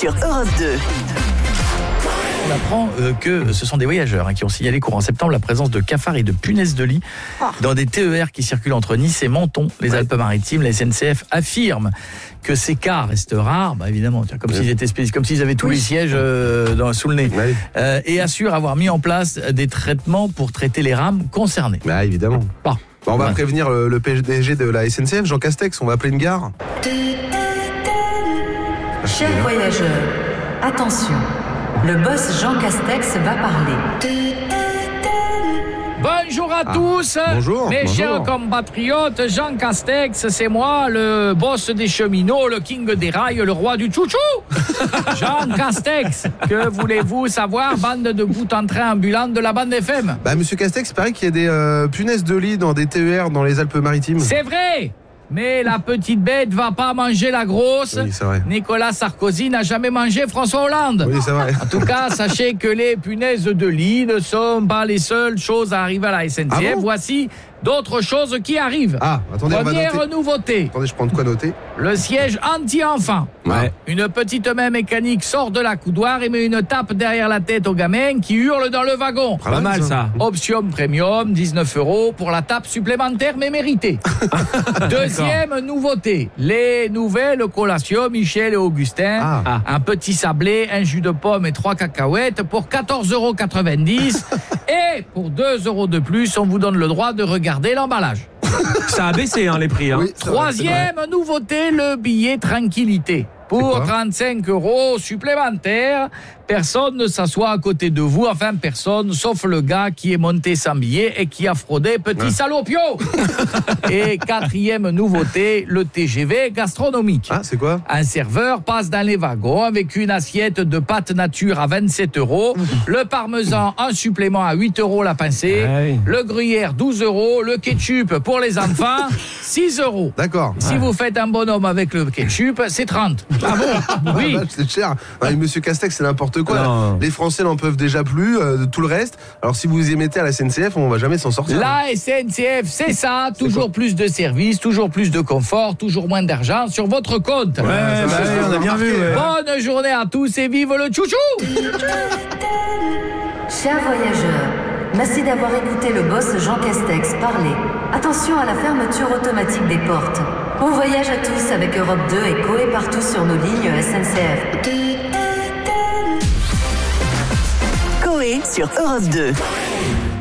sur Europe 2. On apprend que ce sont des voyageurs qui ont signalé courant septembre la présence de cafards et de punaises de lit dans des TER qui circulent entre Nice et Menton, les Alpes-Maritimes. La SNCF affirme que ces cas restent rares, évidemment, comme s'ils avaient tous les sièges sous le nez, et assure avoir mis en place des traitements pour traiter les rames concernées. Évidemment. On va prévenir le PDG de la SNCF, Jean Castex, on va appeler une gare. Chers voyageurs, attention, le boss Jean Castex va parler. Bonjour à tous, mes chers compatriotes, Jean Castex, c'est moi, le boss des cheminots, le king des rails, le roi du chouchou. Jean Castex, que voulez-vous savoir, bande de bout-en-train ambulants de la bande FM? Monsieur Castex, il paraît qu'il y a des punaises de lit dans des TER dans les Alpes-Maritimes. C'est vrai! Mais la petite bête va pas manger la grosse. Oui, c'est vrai. Nicolas Sarkozy n'a jamais mangé François Hollande. Oui, c'est vrai. En tout cas, sachez que les punaises de lit ne sont pas les seules choses à arriver à la SNCF. Voici d'autres choses qui arrivent. Attendez, première nouveauté. Attendez, je prends de quoi noter. Le siège anti-enfant. Une petite main mécanique sort de la coudoir et met une tape derrière la tête au gamin qui hurle dans le wagon. Pas mal ça. Option premium, 19 € pour la tape supplémentaire mais méritée. Deuxième nouveauté, les nouvelles collations Michel et Augustin. Un petit sablé, un jus de pomme et 3 cacahuètes pour 14,90 €. Et pour 2 € de plus, on vous donne le droit de regarder l'emballage. Ça a baissé les prix. Oui, troisième nouveauté, le billet tranquillité. Pour 35 € supplémentaires, personne ne s'assoit à côté de vous, enfin personne, sauf le gars qui est monté sans billet et qui a fraudé, petit salopio. Et quatrième nouveauté, le TGV gastronomique. C'est quoi? Un serveur passe dans les wagons avec une assiette de pâtes nature à 27 €, le parmesan en supplément à 8 € la pincée, le gruyère 12 €, le ketchup pour les enfants 6 €. D'accord. Si vous faites un bonhomme avec le ketchup, c'est 30. Ah bon? Oui. C'est cher. Monsieur Castex, c'est n'importe quoi. Non. Les Français n'en peuvent déjà plus, de tout le reste. Alors si vous y mettez à la SNCF, on va jamais s'en sortir. La SNCF, c'est ça. Toujours plus de services, toujours plus de confort, toujours moins d'argent sur votre compte. On a bien vu. Bonne journée à tous et vive le chouchou! Chers voyageurs, merci d'avoir écouté le boss Jean Castex parler. Attention à la fermeture automatique des portes. Bon voyage à tous avec Europe 2 et Coé partout sur nos lignes SNCF. Coé sur Europe 2.